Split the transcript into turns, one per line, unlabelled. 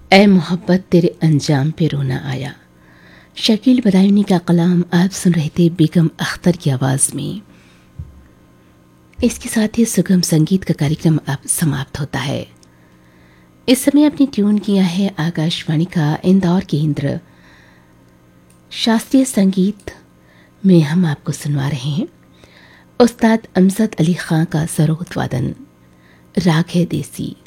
ए मोहब्बत तेरे अंजाम पे रोना आया। शकील बदायूनी का कलाम आप सुन रहे थे बेगम अख्तर की आवाज़ में। इसके साथ ही सुगम संगीत का कार्यक्रम अब समाप्त होता है। इस समय आपने ट्यून किया है आकाशवाणी का इंदौर केंद्र। शास्त्रीय संगीत में हम आपको सुनवा रहे हैं उस्ताद अमजद अली खां का सरोद वादन। राग है देसी।